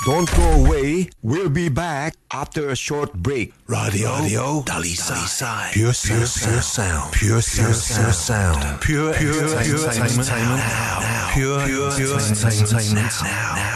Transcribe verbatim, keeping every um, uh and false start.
Don't go away. We'll be back after a short break. Radio, Radio, Dalisai. Pure, pure, pure sound. Pure, pure, pure sound. Pure, pure, pure entertainment. Pure, pure, pure entertainment.